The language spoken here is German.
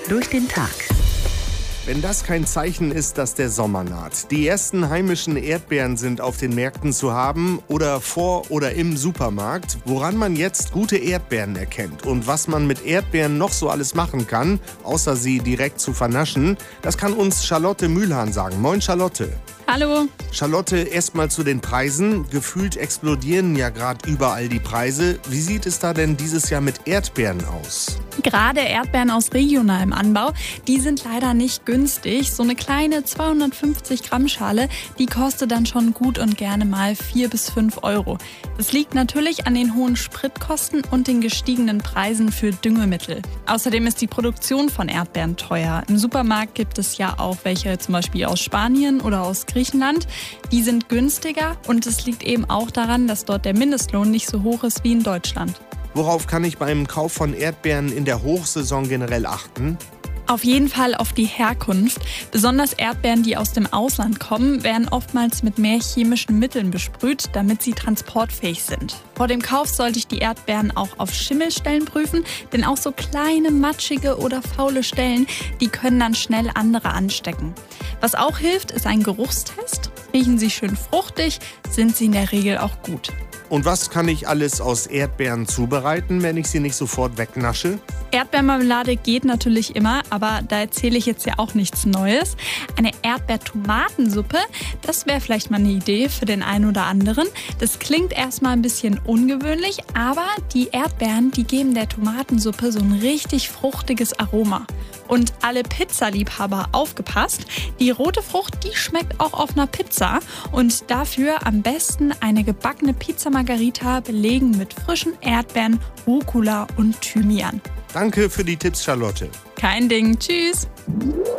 durch den Tag. Wenn das kein Zeichen ist, dass der Sommer naht. Die ersten heimischen Erdbeeren sind auf den Märkten zu haben oder vor oder im Supermarkt. Woran man jetzt gute Erdbeeren erkennt und was man mit Erdbeeren noch so alles machen kann, außer sie direkt zu vernaschen, das kann uns Charlotte Mühlhahn sagen. Moin Charlotte. Hallo. Charlotte, erstmal zu den Preisen. Gefühlt explodieren ja gerade überall die Preise. Wie sieht es da denn dieses Jahr mit Erdbeeren aus? Gerade Erdbeeren aus regionalem Anbau, die sind leider nicht günstig. So eine kleine 250 Gramm Schale, die kostet dann schon gut und gerne mal 4 bis 5 Euro. Das liegt natürlich an den hohen Spritkosten und den gestiegenen Preisen für Düngemittel. Außerdem ist die Produktion von Erdbeeren teuer. Im Supermarkt gibt es ja auch welche zum Beispiel aus Spanien oder aus Griechenland. Die sind günstiger und es liegt eben auch daran, dass dort der Mindestlohn nicht so hoch ist wie in Deutschland. Worauf kann ich beim Kauf von Erdbeeren in der Hochsaison generell achten? Auf jeden Fall auf die Herkunft. Besonders Erdbeeren, die aus dem Ausland kommen, werden oftmals mit mehr chemischen Mitteln besprüht, damit sie transportfähig sind. Vor dem Kauf sollte ich die Erdbeeren auch auf Schimmelstellen prüfen, denn auch so kleine, matschige oder faule Stellen, die können dann schnell andere anstecken. Was auch hilft, ist ein Geruchstest. Riechen sie schön fruchtig, sind sie in der Regel auch gut. Und was kann ich alles aus Erdbeeren zubereiten, wenn ich sie nicht sofort wegnasche? Erdbeermarmelade geht natürlich immer, aber da erzähle ich jetzt ja auch nichts Neues. Eine Erdbeertomatensuppe, das wäre vielleicht mal eine Idee für den einen oder anderen. Das klingt erstmal ein bisschen ungewöhnlich, aber die Erdbeeren, die geben der Tomatensuppe so ein richtig fruchtiges Aroma. Und alle Pizzaliebhaber aufgepasst, die rote Frucht, die schmeckt auch auf einer Pizza. Und dafür am besten eine gebackene Pizza Margherita belegen mit frischen Erdbeeren, Rucola und Thymian. Danke für die Tipps, Charlotte. Kein Ding, tschüss.